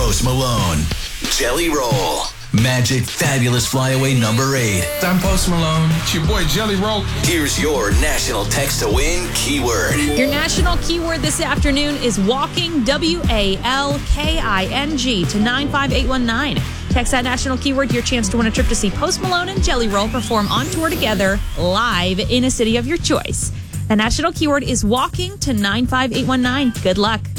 Post Malone. Jelly Roll. Magic Fabulous Flyaway number 8. I'm Post Malone. It's your boy Jelly Roll. Here's your national text to win keyword. Your national keyword this afternoon is walking, WALKING, to 95819. Text that national keyword, your chance to win a trip to see Post Malone and Jelly Roll perform on tour together live in a city of your choice. The national keyword is walking to 95819. Good luck.